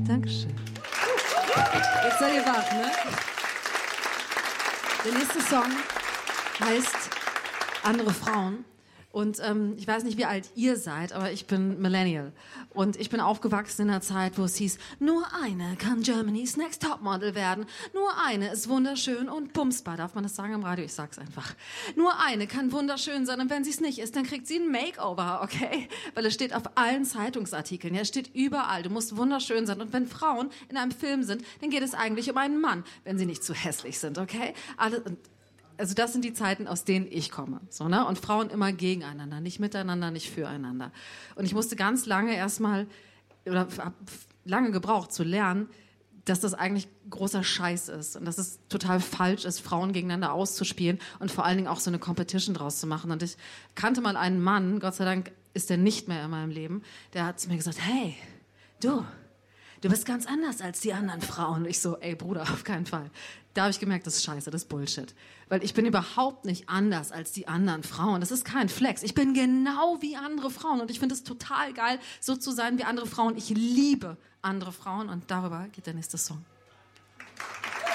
Dankeschön. Jetzt seid ihr wach, ne? Der nächste Song heißt Andere Frauen. Und ich weiß nicht, wie alt ihr seid, aber ich bin Millennial. Und ich bin aufgewachsen in einer Zeit, wo es hieß, nur eine kann Germany's Next Topmodel werden. Nur eine ist wunderschön und bumsbar. Darf man das sagen im Radio? Ich sag's einfach. Nur eine kann wunderschön sein und wenn sie es nicht ist, dann kriegt sie ein Makeover, okay? Weil es steht auf allen Zeitungsartikeln. Ja, es steht überall. Du musst wunderschön sein. Und wenn Frauen in einem Film sind, dann geht es eigentlich um einen Mann, wenn sie nicht zu hässlich sind, okay? Also das sind die Zeiten, aus denen ich komme. So, ne? Und Frauen immer gegeneinander, nicht miteinander, nicht füreinander. Und ich musste ganz lange hab lange gebraucht zu lernen, dass das eigentlich großer Scheiß ist und dass es total falsch ist, Frauen gegeneinander auszuspielen und vor allen Dingen auch so eine Competition draus zu machen. Und ich kannte mal einen Mann, Gott sei Dank ist der nicht mehr in meinem Leben, der hat zu mir gesagt, hey, du bist ganz anders als die anderen Frauen. Und ich so, ey Bruder, auf keinen Fall. Da habe ich gemerkt, das ist scheiße, das ist Bullshit. Weil ich bin überhaupt nicht anders als die anderen Frauen. Das ist kein Flex. Ich bin genau wie andere Frauen. Und ich finde es total geil, so zu sein wie andere Frauen. Ich liebe andere Frauen. Und darüber geht der nächste Song.